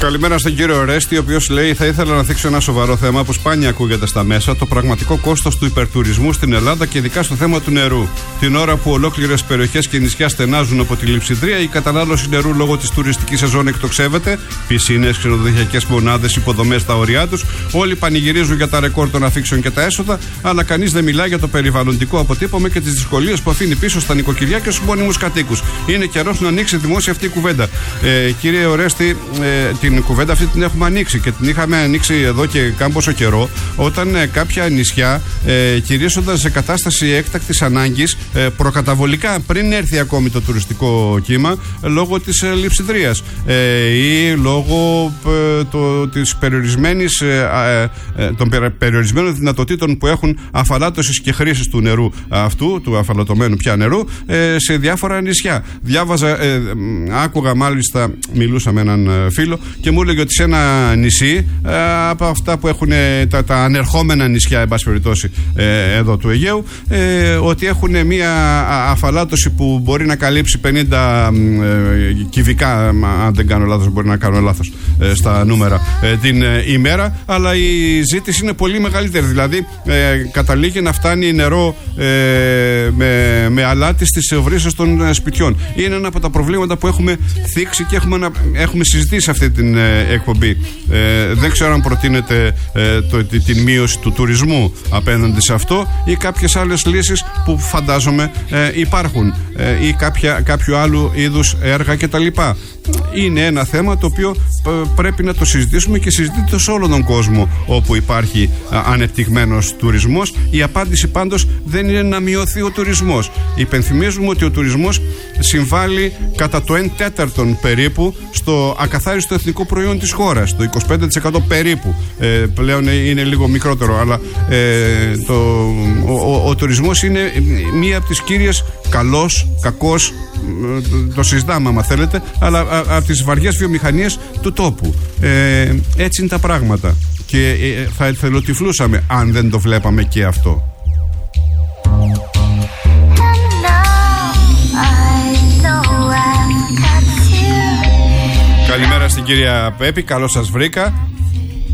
Καλημέρα στον κύριο Ρέστη, ο οποίος λέει: θα ήθελα να θίξω ένα σοβαρό θέμα που σπάνια ακούγεται στα μέσα, το πραγματικό κόστος του υπερτουρισμού στην Ελλάδα και ειδικά στο θέμα του νερού. Την ώρα που ολόκληρες περιοχές και νησιά στενάζουν από τη λειψιδρία, η κατανάλωση νερού λόγω της τουριστικής σεζόν εκτοξεύεται. Πισίνες, ξενοδοχειακές μονάδες, υποδομές στα ωριά τους. Όλοι πανηγυρίζουν για τα ρεκόρ των αφήξεων και τα έσοδα, αλλά κανείς δεν μιλά για το περιβαλλοντικό αποτύπωμα και τις δυσκολίες που αφήνει πίσω στα νοικοκυριά και στους μόνιμους κατοίκους. Είναι καιρός να ανοίξει δημόσια αυτή η κουβέντα. Κύριε Ορέστη, την κουβέντα αυτή την έχουμε ανοίξει και την είχαμε ανοίξει εδώ και κάμποσο καιρό, όταν κάποια νησιά κηρύσσονταν σε κατάσταση έκτακτης ανάγκης προκαταβολικά, πριν έρθει ακόμη το τουριστικό κύμα, λόγω της λειψιδρίας ή λόγω των περιορισμένων δυνατοτήτων που έχουν αφαλάτωσης και χρήσης του νερού αυτού, του αφαλατωμένου πια νερού, σε διάφορα νησιά. Άκουγα μάλιστα, μιλούσα με έναν φίλο και μου έλεγε ότι σε ένα νησί, από αυτά που έχουν τα ανερχόμενα νησιά, εν πάση περιπτώσει, εδώ του Αιγαίου, ότι έχουν μια αφαλάτωση που μπορεί να καλύψει 50 κυβικά, αν δεν κάνω λάθος, μπορεί να κάνω λάθος στα νούμερα, την ημέρα, αλλά η ζήτηση είναι πολύ μεγαλύτερη. Δηλαδή καταλήγει να φτάνει νερό με αλάτι στις βρύσες των σπιτιών. Είναι ένα από τα προβλήματα που έχουμε θίξει και έχουμε συζητήσει αυτή την εκπομπή. Δεν ξέρω αν προτείνεται την μείωση του τουρισμού απέναντι σε αυτό ή κάποιες άλλες λύσεις που φαντάζομαι υπάρχουν ή κάποιο άλλου είδους έργα κτλ. Είναι ένα θέμα το οποίο πρέπει να το συζητήσουμε και συζητείται σε όλο τον κόσμο όπου υπάρχει ανεπτυγμένος τουρισμός. Η απάντηση πάντως δεν είναι να μειωθεί ο τουρισμός. Υπενθυμίζουμε ότι ο τουρισμός συμβάλλει κατά το 1/4 περίπου στο ακαθάριστο εθνικό προϊόν της χώρας, το 25% περίπου. Πλέον είναι λίγο μικρότερο, αλλά ο τουρισμός είναι μία από τις κύριες, καλός, κακός, το συζητάμε άμα θέλετε, αλλά από τις βαριές βιομηχανίες του τόπου. Έτσι είναι τα πράγματα και θα εθελοτυφλούσαμε αν δεν το βλέπαμε και αυτό. Καλημέρα στην κυρία Πέπη, καλώς σας βρήκα.